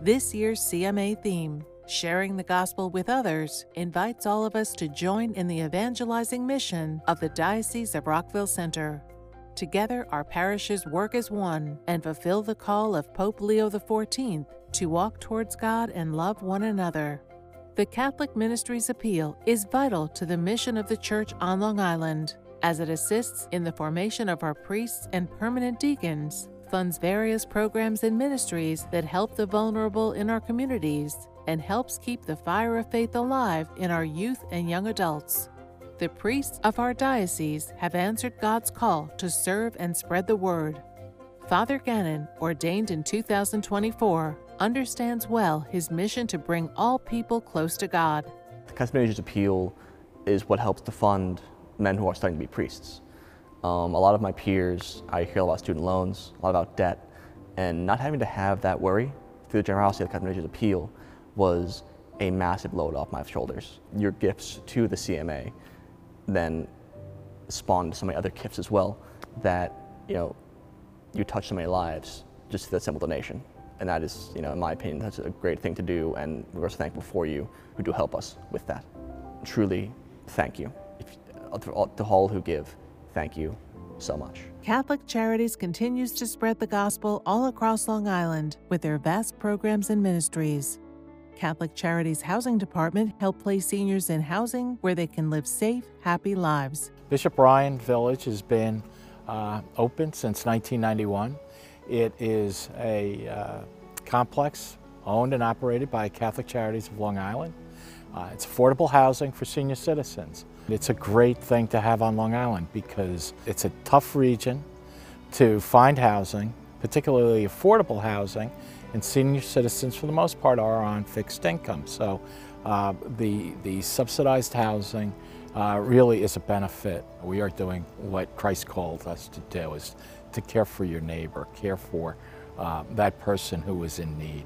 This year's CMA theme, Sharing the Gospel with Others, invites all of us to join in the evangelizing mission of the Diocese of Rockville Centre. Together, our parishes work as one and fulfill the call of Pope Leo XIV to walk towards God and love one another. The Catholic Ministries Appeal is vital to the mission of the Church on Long Island, as it assists in the formation of our priests and permanent deacons, funds various programs and ministries that help the vulnerable in our communities, and helps keep the fire of faith alive in our youth and young adults. The priests of our diocese have answered God's call to serve and spread the word. Father Gannon, ordained in 2024, understands well his mission to bring all people close to God. The Catholic Ministries Appeal is what helps to fund men who are starting to be priests. A lot of my peers, I hear about student loans, a lot about debt, and not having to have that worry through the generosity of the Catholic Ministries Appeal was a massive load off my shoulders. Your gifts to the CMA then spawned so many other gifts as well that, you touch so many lives just through that simple donation. And that is, in my opinion, that's a great thing to do, and we're so thankful for you who do help us with that. Truly, thank you. To all who give, thank you so much. Catholic Charities continues to spread the gospel all across Long Island with their vast programs and ministries. Catholic Charities Housing Department help place seniors in housing where they can live safe, happy lives. Bishop Ryan Village has been open since 1991. It is a complex owned and operated by Catholic Charities of Long Island. It's affordable housing for senior citizens. It's a great thing to have on Long Island because it's a tough region to find housing, particularly affordable housing, and senior citizens for the most part are on fixed income. So the subsidized housing really is a benefit. We are doing what Christ called us to do, is to care for your neighbor, care for that person who is in need.